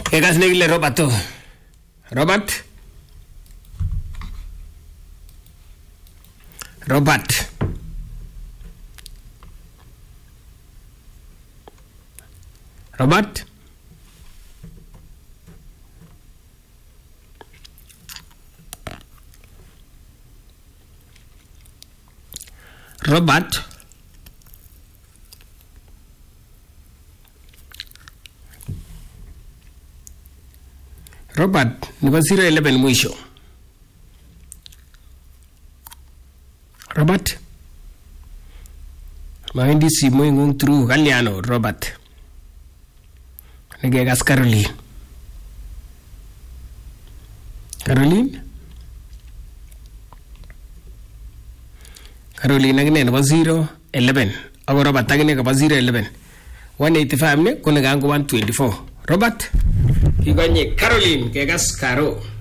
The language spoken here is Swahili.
Kekas nekile Robert to. Robert. Robert. Robert. Robert. Robert, ni 011 mwisho. Robert. Maindi simu ingung true kaliano Robert. Nigegas Caroline. Caroline? Caroline agine nebo 011. Ako Robert agine nebo 011. 185 ne kone gango 124. Robert? Kigonye Caroline kegas Caro.